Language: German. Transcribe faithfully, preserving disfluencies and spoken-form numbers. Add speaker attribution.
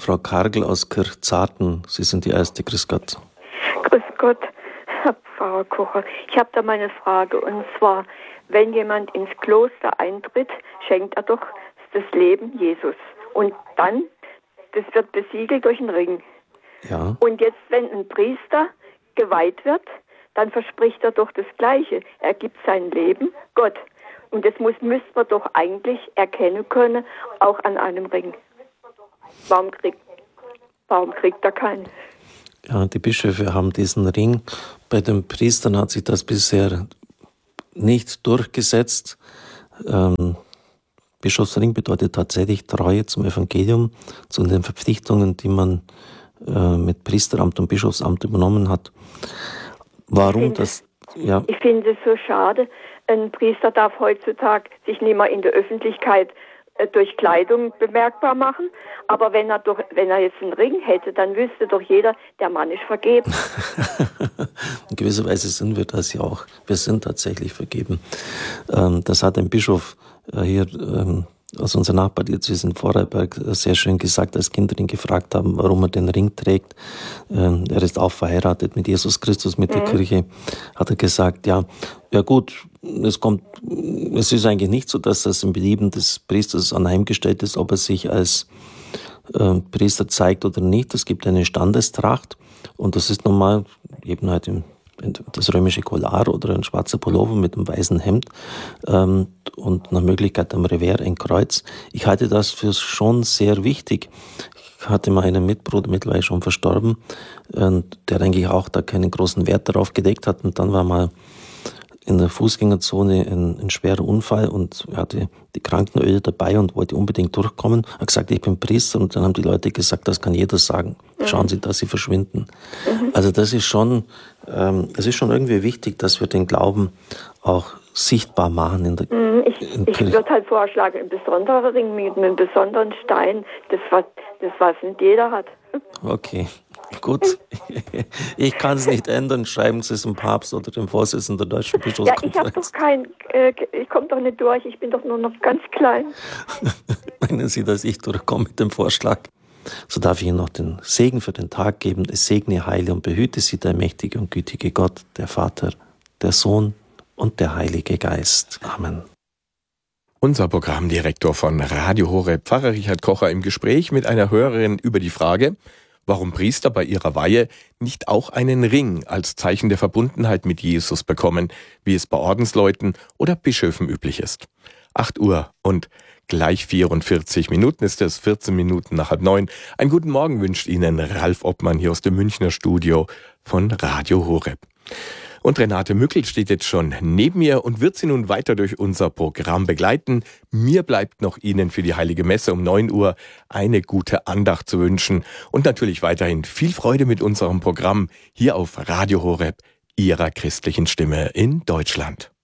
Speaker 1: Frau Kargl aus Kirchzarten. Sie sind die Erste. Grüß Gott.
Speaker 2: Grüß Gott, Herr Pfarrer Kocher. Ich habe da mal eine Frage. Und zwar, wenn jemand ins Kloster eintritt, schenkt er doch das Leben Jesus. Und dann, das wird besiegelt durch einen Ring.
Speaker 1: Ja.
Speaker 2: Und jetzt, wenn ein Priester geweiht wird, dann verspricht er doch das Gleiche. Er gibt sein Leben Gott. Und das muss, müsste man doch eigentlich erkennen können, auch an einem Ring. Warum kriegt, warum kriegt er keinen?
Speaker 1: Ja, die Bischöfe haben diesen Ring. Bei den Priestern hat sich das bisher nicht durchgesetzt. Ähm, Bischofsring bedeutet tatsächlich Treue zum Evangelium, zu den Verpflichtungen, die man äh, mit Priesteramt und Bischofsamt übernommen hat. Warum das? Ja.
Speaker 2: Ich finde es so schade. Ein Priester darf heutzutage sich nicht mehr in der Öffentlichkeit äh, durch Kleidung bemerkbar machen. Aber wenn er, doch, wenn er jetzt einen Ring hätte, dann wüsste doch jeder, der Mann ist vergeben.
Speaker 1: In gewisser Weise sind wir das ja auch. Wir sind tatsächlich vergeben. Ähm, das hat ein Bischof äh, hier ähm, aus unserer Nachbardiözese in Vorarlberg sehr schön gesagt, als Kinder ihn gefragt haben, warum er den Ring trägt. Ähm, er ist auch verheiratet mit Jesus Christus, mit mhm. der Kirche. Hat er gesagt, ja, ja gut, es kommt, es ist eigentlich nicht so, dass das im Belieben des Priesters anheimgestellt ist, ob er sich als äh, Priester zeigt oder nicht. Es gibt eine Standestracht und das ist normal eben halt im das römische Collar oder ein schwarzer Pullover mit einem weißen Hemd ähm, und nach Möglichkeit am Revers ein Kreuz. Ich halte das für schon sehr wichtig. Ich hatte mal einen Mitbruder, mittlerweile schon verstorben, und der eigentlich auch da keinen großen Wert darauf gelegt hat. Und dann war mal in der Fußgängerzone ein, ein schwerer Unfall und er hatte die Krankenöle dabei und wollte unbedingt durchkommen. Er hat gesagt, ich bin Priester, und dann haben die Leute gesagt, das kann jeder sagen. Schauen Sie, dass Sie verschwinden. Mhm. Also das ist schon, ähm, es ist schon irgendwie wichtig, dass wir den Glauben auch sichtbar machen in der
Speaker 2: mhm. Ich,
Speaker 1: in
Speaker 2: ich würde halt vorschlagen, ein besonderer Ring mit einem besonderen Stein, das was, das was nicht jeder hat.
Speaker 1: Okay. Gut, ich kann es nicht ändern. Schreiben Sie es dem Papst oder dem Vorsitzenden der Deutschen Bischofskonferenz.
Speaker 2: Ja, ich habe doch kein, äh, ich komme doch nicht durch, ich bin doch nur noch ganz klein.
Speaker 1: Meinen Sie, dass ich durchkomme mit dem Vorschlag? So darf ich Ihnen noch den Segen für den Tag geben. Es segne, heile und behüte Sie der mächtige und gütige Gott, der Vater, der Sohn und der Heilige Geist. Amen.
Speaker 3: Unser Programmdirektor von Radio Horeb, Pfarrer Richard Kocher, im Gespräch mit einer Hörerin über die Frage, warum Priester bei ihrer Weihe nicht auch einen Ring als Zeichen der Verbundenheit mit Jesus bekommen, wie es bei Ordensleuten oder Bischöfen üblich ist. acht Uhr und gleich vierundvierzig Minuten ist es, vierzehn Minuten nach halb neun. Einen guten Morgen wünscht Ihnen Ralf Obmann hier aus dem Münchner Studio von Radio Horeb. Und Renate Mückel steht jetzt schon neben mir und wird Sie nun weiter durch unser Programm begleiten. Mir bleibt noch Ihnen für die Heilige Messe um neun Uhr eine gute Andacht zu wünschen und natürlich weiterhin viel Freude mit unserem Programm hier auf Radio Horeb, Ihrer christlichen Stimme in Deutschland.